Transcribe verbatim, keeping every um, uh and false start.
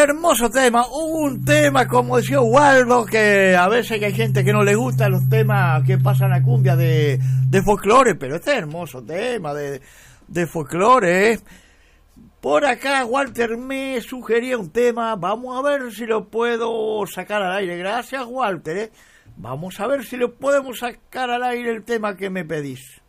hermoso tema, un tema como decía Waldo, que a veces que hay gente que no le gusta los temas que pasan a cumbia de, de folclore, pero este es hermoso tema de, de folclore. ¿eh? Por acá Walter me sugería un tema, vamos a ver si lo puedo sacar al aire. Gracias Walter, ¿eh? Vamos a ver si lo podemos sacar al aire el tema que me pedís.